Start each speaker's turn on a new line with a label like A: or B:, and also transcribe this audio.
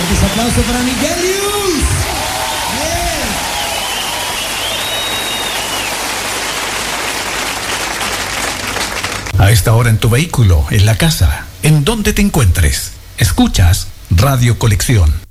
A: Fuertes aplausos para Miguelius.
B: A esta hora en tu vehículo, en la casa, en donde te encuentres, escuchas Radio Colección